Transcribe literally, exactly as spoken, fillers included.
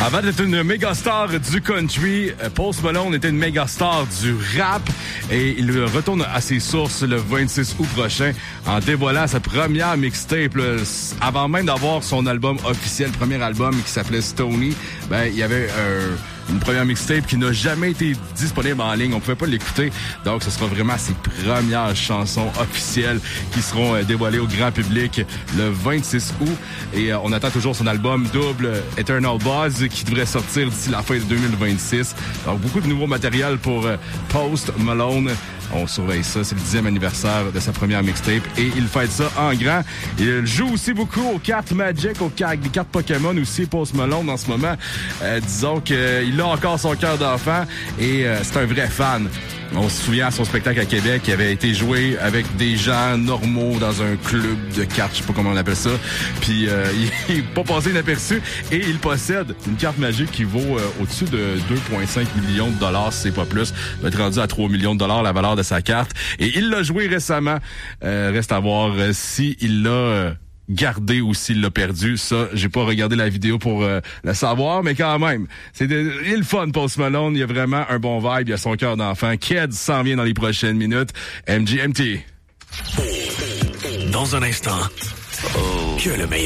Avant d'être une méga star du country, Post Malone était une méga star du rap et il retourne à ses sources le vingt-six août prochain en dévoilant sa première mixtape. Là, avant même d'avoir son album officiel, premier album qui s'appelait Stony, ben il y avait euh, une première mixtape qui n'a jamais été disponible en ligne. On pouvait pas l'écouter. Donc, ce sera vraiment ses premières chansons officielles qui seront euh, dévoilées au grand public le vingt-six août. Et euh, on attend toujours son album double Eternal Buzz qui devrait sortir d'ici la fin de deux mille vingt-six. Donc, beaucoup de nouveau matériel pour euh, Post Malone. On surveille ça. C'est le dixième anniversaire de sa première mixtape et il fête ça en grand. Il joue aussi beaucoup aux cartes Magic, aux cartes, les cartes Pokémon aussi, Post Malone en ce moment. Euh, disons qu'il a encore son cœur d'enfant et euh, c'est un vrai fan. On se souvient à son spectacle à Québec, qui avait été joué avec des gens normaux dans un club de cartes, je sais pas comment on appelle ça. Puis euh, il n'est pas passé inaperçu et il possède une carte magique qui vaut euh, au-dessus de deux virgule cinq millions de dollars, si c'est pas plus. Il va être rendu à trois millions de dollars la valeur de sa carte. Et il l'a joué récemment. Euh, reste à voir euh, si il l'a... Euh, gardé ou s'il l'a perdu. Ça, j'ai pas regardé la vidéo pour euh, le savoir, mais quand même, c'est de, il est le fun, Post Malone. Il y a vraiment un bon vibe, il a son cœur d'enfant. Ked s'en vient dans les prochaines minutes. M G M T. Dans un instant, oh. que le meilleur.